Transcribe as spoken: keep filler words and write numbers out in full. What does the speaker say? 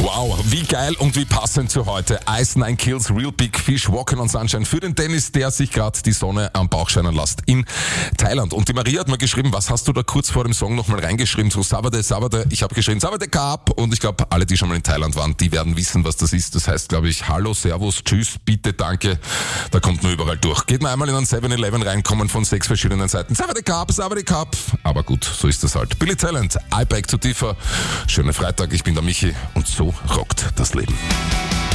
Wow, wie geil und wie passend zu heute. Ice Nine Kills, Real Big Fish, Walking on Sunshine für den Dennis, der sich gerade die Sonne am Bauch scheinen lässt in Thailand. Und die Maria hat mir geschrieben, was hast du da kurz vor dem Song nochmal reingeschrieben? So Savade, Savade. Ich habe geschrieben Savade Kaap und ich glaube, alle, die schon mal in Thailand waren, die werden wissen, was das ist. Das heißt, glaube ich, Hallo, Servus, Tschüss, bitte, danke. Da kommt nur überall durch. Geht mal einmal in einen seven eleven reinkommen von sechs verschiedenen Seiten. Savade Kaap, Savade Kaap. Aber gut, so ist das halt. Billy Talent, I Beg to Differ. Schönen Freitag, ich bin der Michi und so rockt das Leben.